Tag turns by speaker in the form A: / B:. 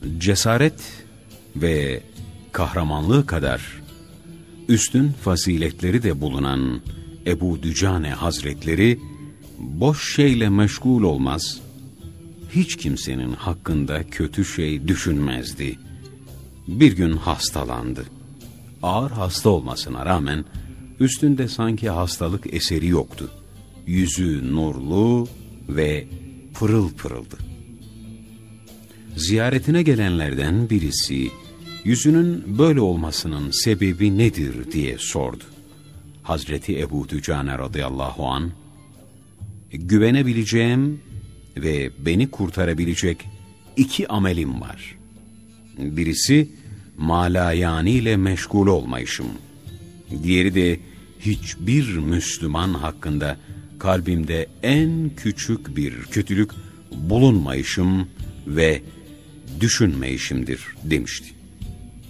A: cesaret ve kahramanlığı kadar üstün faziletleri de bulunan Ebu Dücane Hazretleri boş şeyle meşgul olmaz, hiç kimsenin hakkında kötü şey düşünmezdi. Bir gün hastalandı. Ağır hasta olmasına rağmen üstünde sanki hastalık eseri yoktu. Yüzü nurlu ve pırıl pırıldı. Ziyaretine gelenlerden birisi, yüzünün böyle olmasının sebebi nedir diye sordu. Hazreti Ebu Dücane radıyallahu an, güvenebileceğim ve beni kurtarabilecek 2 amelim var. Birisi, malayani ile meşgul olmayışım. Diğeri de hiçbir Müslüman hakkında kalbimde en küçük bir kötülük bulunmayışım ve düşünmeyişimdir demişti.